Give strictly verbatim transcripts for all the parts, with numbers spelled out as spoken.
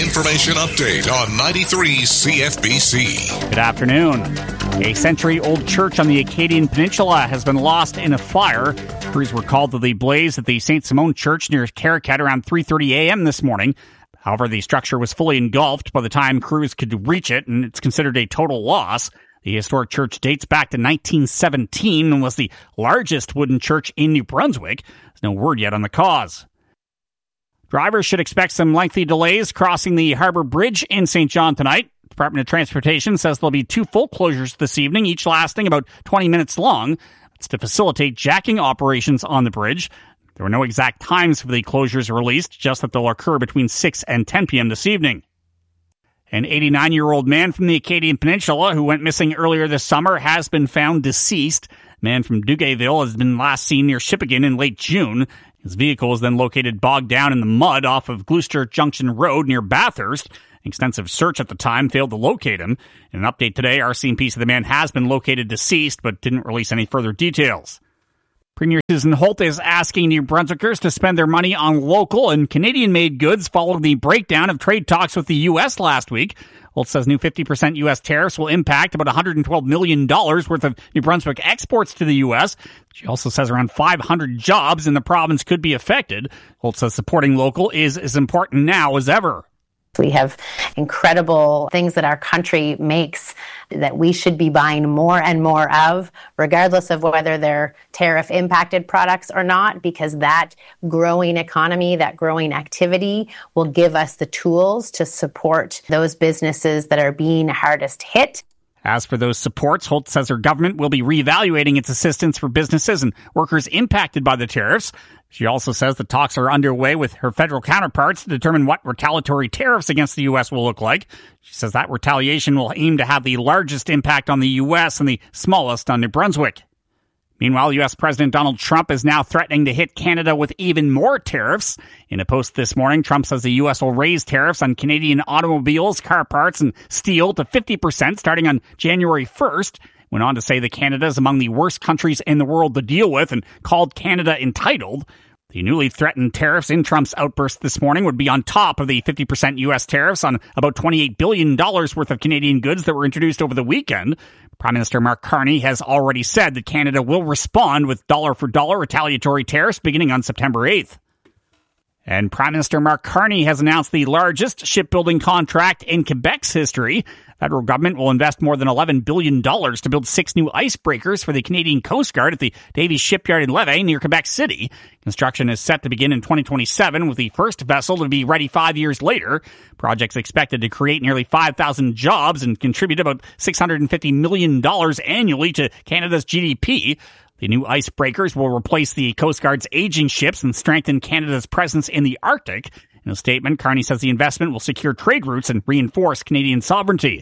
information update on ninety-three C F B C. Good afternoon. A century-old church on the Acadian Peninsula has been lost in a fire. Crews were called to the blaze at the Saint Simon Church near Caracat around three thirty a.m. this morning. However, the structure was fully engulfed by the time crews could reach it, and it's considered a total loss. The historic church dates back to nineteen seventeen and was the largest wooden church in New Brunswick. There's no word yet on the cause. Drivers should expect some lengthy delays crossing the Harbour Bridge in Saint John tonight. The Department of Transportation says there'll be two full closures this evening, each lasting about twenty minutes long. It's to facilitate jacking operations on the bridge. There were no exact times for the closures released, just that they'll occur between six and ten p.m. this evening. An eighty-nine-year-old man from the Acadian Peninsula who went missing earlier this summer has been found deceased. The man from Duguayville has been last seen near Shippagan in late June. His vehicle was then located bogged down in the mud off of Gloucester Junction Road near Bathurst. An extensive search at the time failed to locate him. In an update today, our C M P said the man has been located deceased, but didn't release any further details. Premier Susan Holt is asking New Brunswickers to spend their money on local and Canadian-made goods following the breakdown of trade talks with the U S last week. Holt says new fifty percent U S tariffs will impact about one hundred twelve million dollars worth of New Brunswick exports to the U S. She also says around five hundred jobs in the province could be affected. Holt says supporting local is as important now as ever. We have incredible things that our country makes that we should be buying more and more of, regardless of whether they're tariff-impacted products or not, because that growing economy, that growing activity will give us the tools to support those businesses that are being hardest hit. As for those supports, Holt says her government will be reevaluating its assistance for businesses and workers impacted by the tariffs. She also says the talks are underway with her federal counterparts to determine what retaliatory tariffs against the U S will look like. She says that retaliation will aim to have the largest impact on the U S and the smallest on New Brunswick. Meanwhile, U S President Donald Trump is now threatening to hit Canada with even more tariffs. In a post this morning, Trump says the U S will raise tariffs on Canadian automobiles, car parts, and steel to fifty percent starting on January first. Went on to say that Canada is among the worst countries in the world to deal with and called Canada entitled. The newly threatened tariffs in Trump's outburst this morning would be on top of the fifty percent U S tariffs on about twenty-eight billion dollars worth of Canadian goods that were introduced over the weekend. Prime Minister Mark Carney has already said that Canada will respond with dollar-for-dollar retaliatory tariffs beginning on September eighth. And Prime Minister Mark Carney has announced the largest shipbuilding contract in Quebec's history. Federal government will invest more than eleven billion dollars to build six new icebreakers for the Canadian Coast Guard at the Davies Shipyard in Lévis near Quebec City. Construction is set to begin in twenty twenty-seven, with the first vessel to be ready five years later. Project's expected to create nearly five thousand jobs and contribute about six hundred fifty million dollars annually to Canada's G D P. The new icebreakers will replace the Coast Guard's aging ships and strengthen Canada's presence in the Arctic. In a statement, Carney says the investment will secure trade routes and reinforce Canadian sovereignty.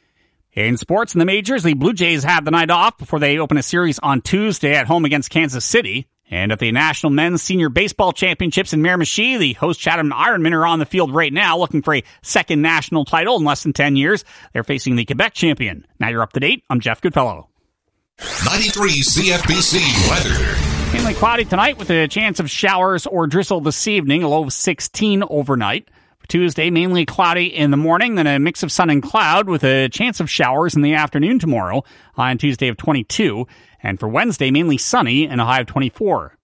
In sports and the majors, the Blue Jays have the night off before they open a series on Tuesday at home against Kansas City. And at the National Men's Senior Baseball Championships in Miramichi, the host Chatham Ironmen are on the field right now looking for a second national title in less than ten years. They're facing the Quebec champion. Now you're up to date. I'm Jeff Goodfellow. ninety-three C F B C weather. Mainly cloudy tonight with a chance of showers or drizzle this evening, a low of sixteen overnight. For Tuesday, mainly cloudy in the morning, then a mix of sun and cloud with a chance of showers in the afternoon tomorrow, high on Tuesday of twenty-two. And for Wednesday, mainly sunny and a high of twenty-four.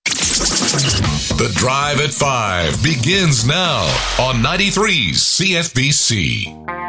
The Drive at five begins now on ninety-three C F B C.